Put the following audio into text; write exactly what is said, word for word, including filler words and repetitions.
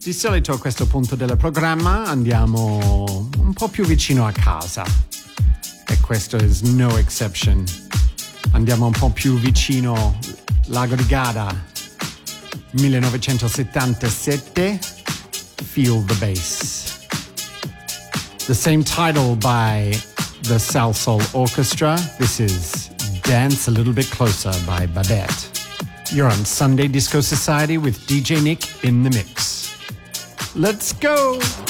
Di solito a questo punto del programma andiamo un po' più vicino a casa e questo is no exception. Andiamo un po' più vicino Lago di Garda, millenovecentosettantasette, Feel the Bass. The same title by the Salsoul Orchestra. This is Dance a Little Bit Closer by Babette. You're on Sunday Disco Society with D J Nick in the mix. Let's go!